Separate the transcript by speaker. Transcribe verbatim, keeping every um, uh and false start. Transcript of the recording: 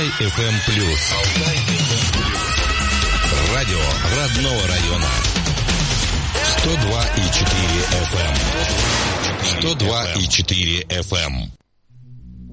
Speaker 1: Алтай эф эм плюс. Радио родного района. сто два и четыре эф эм. сто два и четыре эф эм.